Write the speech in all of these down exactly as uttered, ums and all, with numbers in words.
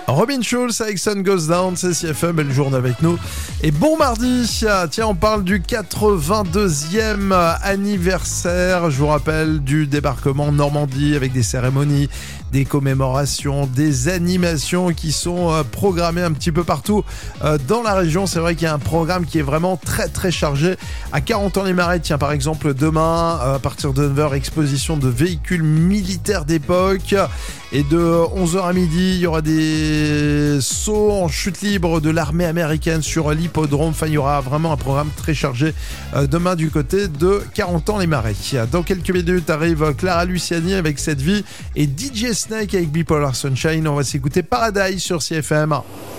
Robin Schulz avec Sun Goes Down, c'est C F M, belle journée avec nous. Et bon mardi, tiens, on parle du quatre-vingt-deuxième anniversaire, je vous rappelle, du débarquement de Normandie avec des cérémonies, des commémorations, des animations qui sont programmées un petit peu partout dans la région. C'est vrai qu'il y a un programme qui est vraiment très très chargé. À Carentan-les-Marais, tiens, par exemple, demain, à partir de neuf heures, exposition de véhicules militaires d'époque. Et de onze heures à midi, il y aura des sauts en chute libre de l'armée américaine sur l'hippodrome. Enfin, il y aura vraiment un programme très chargé euh, demain du côté de Carentan-les-Marais. Dans quelques minutes arrive Clara Luciani avec Cette Vie et D J Snake avec Bipolar Sunshine. On va s'écouter Paradise sur C F M.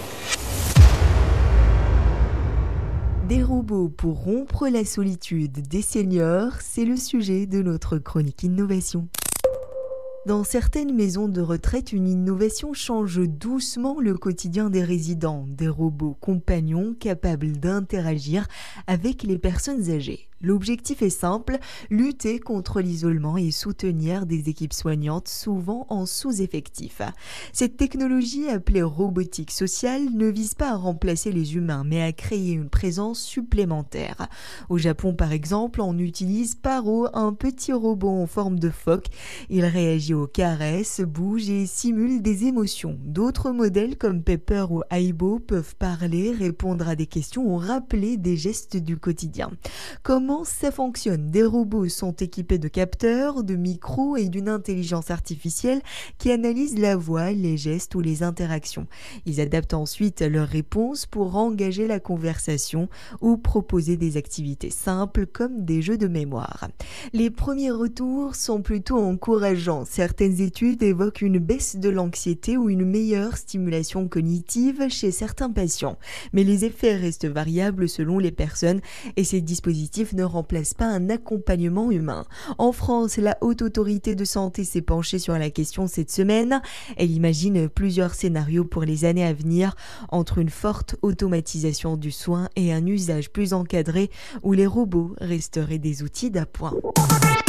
Des robots pour rompre la solitude des seniors, c'est le sujet de notre chronique innovation. Dans certaines maisons de retraite, une innovation change doucement le quotidien des résidents. Des robots compagnons capables d'interagir avec les personnes âgées. L'objectif est simple, lutter contre l'isolement et soutenir des équipes soignantes souvent en sous-effectif. Cette technologie appelée robotique sociale ne vise pas à remplacer les humains, mais à créer une présence supplémentaire. Au Japon, par exemple, on utilise Paro, un petit robot en forme de phoque. Il réagit aux caresses, bouge et simule des émotions. D'autres modèles comme Pepper ou Aibo peuvent parler, répondre à des questions ou rappeler des gestes du quotidien. Comment ça fonctionne ? Des robots sont équipés de capteurs, de micros et d'une intelligence artificielle qui analyse la voix, les gestes ou les interactions. Ils adaptent ensuite leurs réponses pour engager la conversation ou proposer des activités simples comme des jeux de mémoire. Les premiers retours sont plutôt encourageants. Certaines études évoquent une baisse de l'anxiété ou une meilleure stimulation cognitive chez certains patients. Mais les effets restent variables selon les personnes et ces dispositifs ne remplacent pas un accompagnement humain. En France, la Haute Autorité de Santé s'est penchée sur la question cette semaine. Elle imagine plusieurs scénarios pour les années à venir, entre une forte automatisation du soin et un usage plus encadré où les robots resteraient des outils d'appoint.